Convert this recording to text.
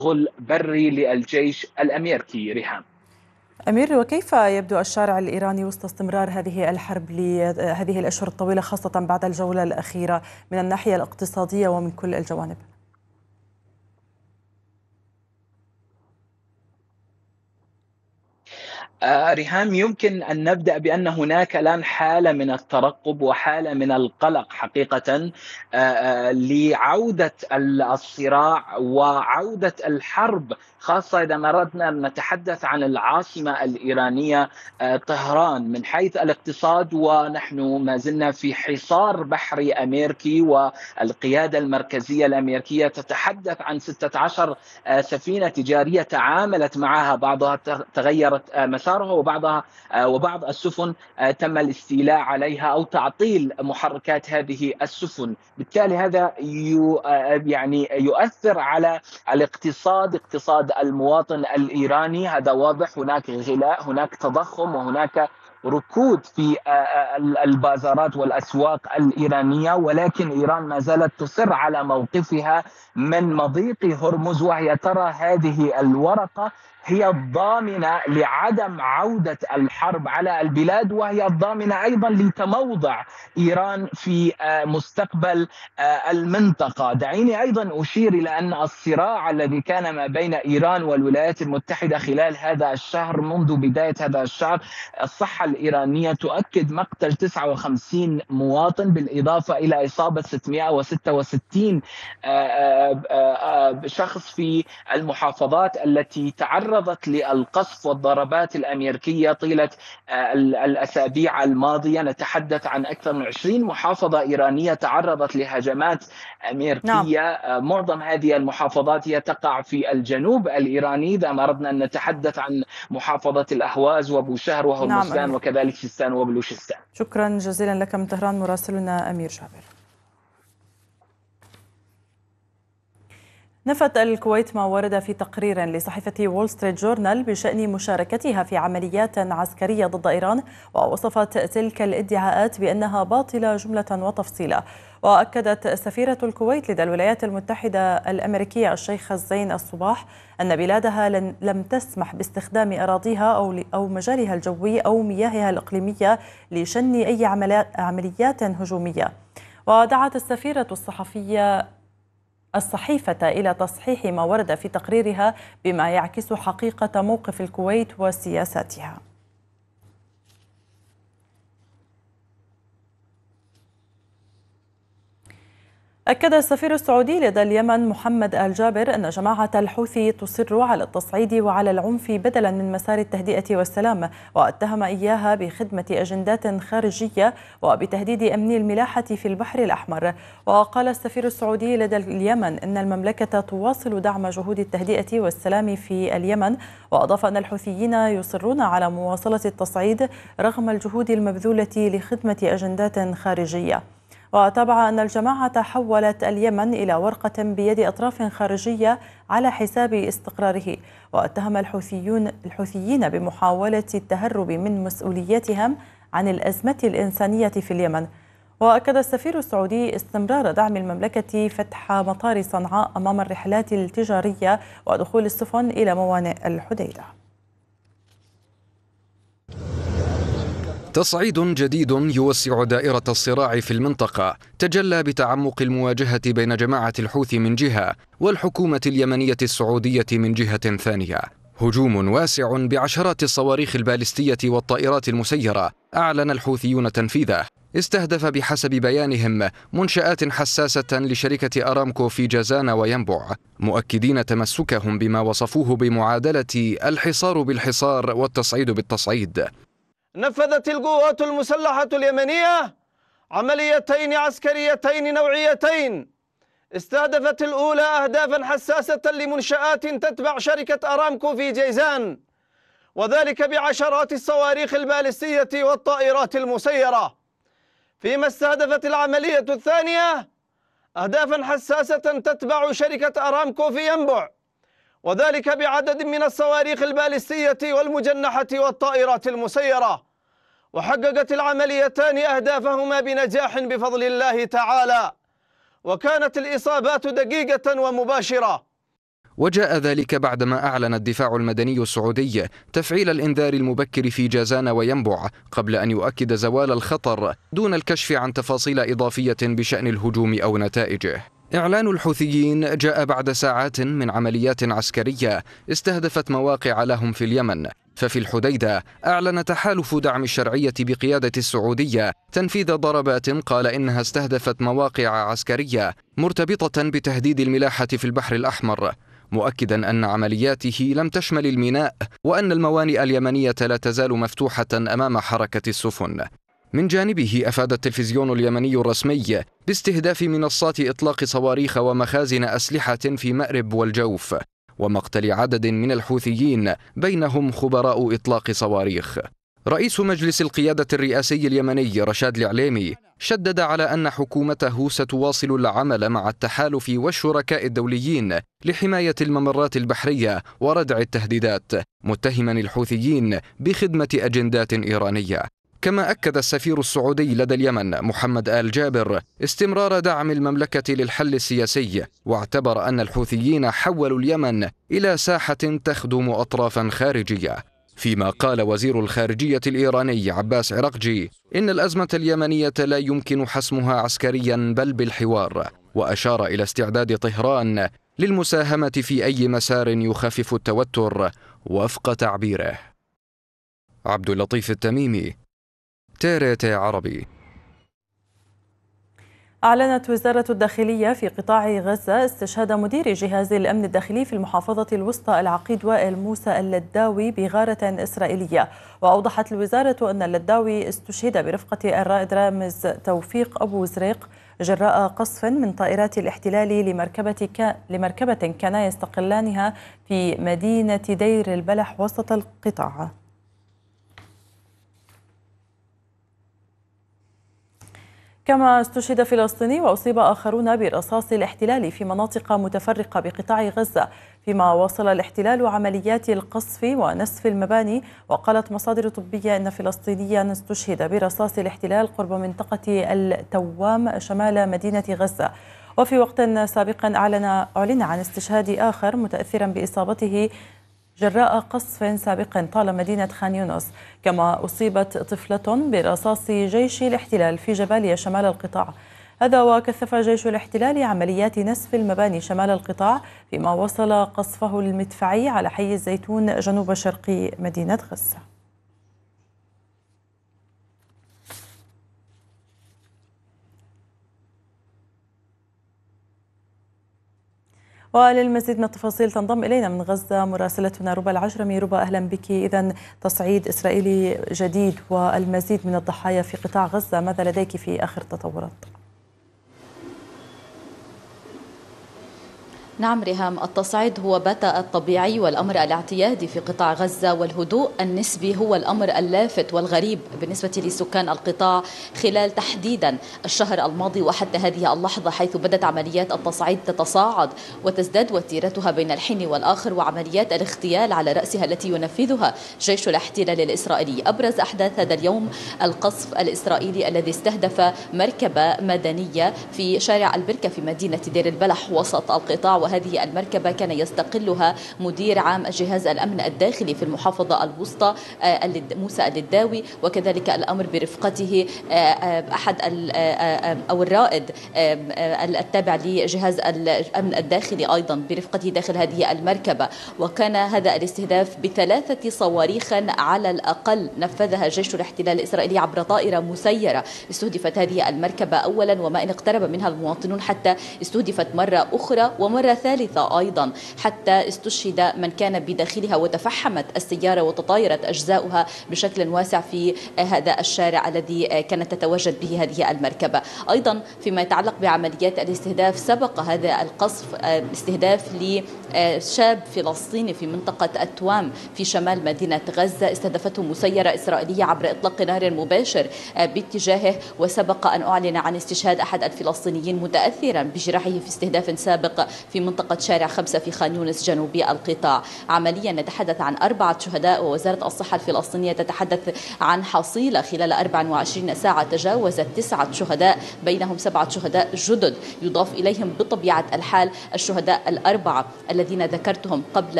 بري للجيش الأمريكي. ريهام. أمير، وكيف يبدو الشارع الإيراني وسط استمرار هذه الحرب لهذه الأشهر الطويلة، خاصة بعد الجولة الأخيرة من الناحية الاقتصادية ومن كل الجوانب؟ ريهام، يمكن أن نبدأ بأن هناك الآن حالة من الترقب وحالة من القلق حقيقة، لعودة الصراع وعودة الحرب، خاصة إذا أردنا أن نتحدث عن العاصمة الإيرانية طهران. من حيث الاقتصاد، ونحن ما زلنا في حصار بحري أمريكي، والقيادة المركزية الأمريكية تتحدث عن 16 سفينة تجارية تعاملت معها، بعضها تغيرت مسارها، وبعض السفن تم الاستيلاء عليها أو تعطيل محركات هذه السفن. بالتالي هذا يعني يؤثر على اقتصاد المواطن الإيراني. هذا واضح، هناك غلاء، هناك تضخم، وهناك ركود في البازارات والأسواق الإيرانية. ولكن إيران ما زالت تصر على موقفها من مضيق هرمز، وهي ترى هذه الورقة هي الضامنة لعدم عودة الحرب على البلاد، وهي الضامنة أيضا لتموضع إيران في مستقبل المنطقة. دعيني أيضا أشير إلى أن الصراع الذي كان ما بين إيران والولايات المتحدة خلال هذا الشهر، منذ بداية هذا الشهر، الصحة الإيرانية تؤكد مقتل 59 مواطن، بالإضافة إلى إصابة 666 شخص في المحافظات التي تعرضت للقصف والضربات الأمريكية طيلة الأسابيع الماضية. نتحدث عن أكثر من 20 محافظة إيرانية تعرضت لهجمات نعم. أمريكية. معظم هذه المحافظات هي تقع في الجنوب الإيراني، إذا أردنا أن نتحدث عن محافظة الأهواز وبوشهر نعم وهرمزغان، أمير، وكذلك سيستان وبلوشستان. شكرا جزيلا لك من طهران مراسلنا أمير جابر. نفت الكويت ما ورد في تقرير لصحيفة وول ستريت جورنال بشأن مشاركتها في عمليات عسكرية ضد إيران، ووصفت تلك الادعاءات بأنها باطلة جملة وتفصيلا. وأكدت سفيرة الكويت لدى الولايات المتحدة الأمريكية الشيخة زين الصباح أن بلادها لم تسمح باستخدام أراضيها أو مجالها الجوي أو مياهها الإقليمية لشن أي عمليات هجومية. ودعت السفيرة الصحيفة إلى تصحيح ما ورد في تقريرها بما يعكس حقيقة موقف الكويت وسياساتها. أكد السفير السعودي لدى اليمن محمد آل جابر أن جماعة الحوثي تصر على التصعيد وعلى العنف بدلا من مسار التهدئة والسلام، واتهم إياها بخدمة أجندات خارجية وبتهديد أمن الملاحة في البحر الأحمر. وقال السفير السعودي لدى اليمن أن المملكة تواصل دعم جهود التهدئة والسلام في اليمن، وأضاف أن الحوثيين يصرون على مواصلة التصعيد رغم الجهود المبذولة لخدمة أجندات خارجية. وتابع أن الجماعة حولت اليمن إلى ورقة بيد أطراف خارجية على حساب استقراره، واتهم الحوثيين بمحاولة التهرب من مسؤولياتهم عن الأزمة الإنسانية في اليمن. وأكد السفير السعودي استمرار دعم المملكة فتح مطار صنعاء أمام الرحلات التجارية ودخول السفن إلى موانئ الحديدة. تصعيد جديد يوسع دائرة الصراع في المنطقة تجلى بتعمق المواجهة بين جماعة الحوثي من جهة والحكومة اليمنية السعودية من جهة ثانية. هجوم واسع بعشرات الصواريخ البالستية والطائرات المسيرة أعلن الحوثيون تنفيذه، استهدف بحسب بيانهم منشآت حساسة لشركة أرامكو في جازان وينبع، مؤكدين تمسكهم بما وصفوه بمعادلة الحصار بالحصار والتصعيد بالتصعيد. نفذت القوات المسلحة اليمنية عمليتين عسكريتين نوعيتين، استهدفت الأولى أهدافا حساسة لمنشآت تتبع شركة أرامكو في جيزان، وذلك بعشرات الصواريخ البالستية والطائرات المسيرة، فيما استهدفت العملية الثانية أهدافا حساسة تتبع شركة أرامكو في ينبع، وذلك بعدد من الصواريخ البالستية والمجنحة والطائرات المسيرة. وحققت العمليتان أهدافهما بنجاح بفضل الله تعالى، وكانت الإصابات دقيقة ومباشرة. وجاء ذلك بعدما أعلن الدفاع المدني السعودي تفعيل الإنذار المبكر في جازان وينبع قبل أن يؤكد زوال الخطر دون الكشف عن تفاصيل إضافية بشأن الهجوم أو نتائجه. إعلان الحوثيين جاء بعد ساعات من عمليات عسكرية استهدفت مواقع لهم في اليمن. ففي الحديدة أعلن تحالف دعم الشرعية بقيادة السعودية تنفيذ ضربات قال إنها استهدفت مواقع عسكرية مرتبطة بتهديد الملاحة في البحر الأحمر، مؤكدا أن عملياته لم تشمل الميناء وأن الموانئ اليمنية لا تزال مفتوحة أمام حركة السفن. من جانبه أفاد التلفزيون اليمني الرسمي باستهداف منصات إطلاق صواريخ ومخازن أسلحة في مأرب والجوف ومقتل عدد من الحوثيين بينهم خبراء إطلاق صواريخ. رئيس مجلس القيادة الرئاسي اليمني رشاد العليمي شدد على أن حكومته ستواصل العمل مع التحالف والشركاء الدوليين لحماية الممرات البحرية وردع التهديدات، متهما الحوثيين بخدمة أجندات إيرانية. كما أكد السفير السعودي لدى اليمن محمد آل جابر استمرار دعم المملكة للحل السياسي، واعتبر أن الحوثيين حولوا اليمن إلى ساحة تخدم أطرافا خارجية. فيما قال وزير الخارجية الإيراني عباس عراقجي إن الأزمة اليمنية لا يمكن حسمها عسكريا بل بالحوار، وأشار إلى استعداد طهران للمساهمة في أي مسار يخفف التوتر وفق تعبيره. عبد اللطيف التميمي، TRT عربي. أعلنت وزارة الداخلية في قطاع غزة استشهاد مدير جهاز الأمن الداخلي في المحافظة الوسطى العقيد وائل موسى اللداوي بغارة إسرائيلية. وأوضحت الوزارة أن اللداوي استشهد برفقة الرائد رامز توفيق أبو زريق جراء قصف من طائرات الاحتلال لمركبة كان يستقلانها في مدينة دير البلح وسط القطاع. كما استشهد فلسطيني وأصيب آخرون برصاص الاحتلال في مناطق متفرقة بقطاع غزة، فيما واصل الاحتلال عمليات القصف ونسف المباني. وقالت مصادر طبية أن فلسطينيا استشهد برصاص الاحتلال قرب منطقة التوام شمال مدينة غزة. وفي وقت سابق أعلن عن استشهاد آخر متأثرا بإصابته جراء قصف سابق طال مدينة خان يونس. كما أصيبت طفلة برصاص جيش الاحتلال في جباليا شمال القطاع. هذا وكثف جيش الاحتلال عمليات نسف المباني شمال القطاع، فيما وصل قصفه المدفعي على حي الزيتون جنوب شرق مدينة غزة. وللمزيد من التفاصيل تنضم إلينا من غزة مراسلتنا ربى العجرمي. ربى، أهلا بك. إذن تصعيد إسرائيلي جديد والمزيد من الضحايا في قطاع غزة، ماذا لديك في آخر التطورات؟ نعم ريهام، التصعيد هو بات الطبيعي والأمر الاعتيادي في قطاع غزة، والهدوء النسبي هو الأمر اللافت والغريب بالنسبة لسكان القطاع خلال تحديدا الشهر الماضي وحتى هذه اللحظة، حيث بدأت عمليات التصعيد تتصاعد وتزداد وتيرتها بين الحين والآخر، وعمليات الاغتيال على رأسها التي ينفذها جيش الاحتلال الإسرائيلي. أبرز أحداث هذا اليوم القصف الإسرائيلي الذي استهدف مركبة مدنية في شارع البركة في مدينة دير البلح وسط القطاع، وهذه المركبة كان يستقلها مدير عام جهاز الأمن الداخلي في المحافظة الوسطى موسى اللداوي، وكذلك الأمر برفقته أحد أو الرائد التابع لجهاز الأمن الداخلي أيضا برفقته داخل هذه المركبة. وكان هذا الاستهداف ب3 صواريخ على الأقل نفذها جيش الاحتلال الإسرائيلي عبر طائرة مسيرة. استهدفت هذه المركبة أولا، وما إن اقترب منها المواطنون حتى استهدفت مرة أخرى ومرة ثالثة أيضا، حتى استشهد من كان بداخلها وتفحمت السيارة وتطايرت أجزاؤها بشكل واسع في هذا الشارع الذي كانت تتواجد به هذه المركبة. أيضا فيما يتعلق بعمليات الاستهداف، سبق هذا القصف استهداف لشاب فلسطيني في منطقة التوام في شمال مدينة غزة، استهدفته مسيرة إسرائيلية عبر إطلاق نار مباشر باتجاهه، وسبق أن أعلن عن استشهاد أحد الفلسطينيين متأثرا بجراحه في استهداف سابق في منطقة شارع 5 في خان يونس جنوبي القطاع. عمليا نتحدث عن 4 شهداء، ووزارة الصحة الفلسطينية تتحدث عن حصيلة خلال 24 ساعة تجاوزت 9 شهداء، بينهم 7 شهداء جدد، يضاف إليهم بطبيعة الحال الشهداء ال4 الذين ذكرتهم قبل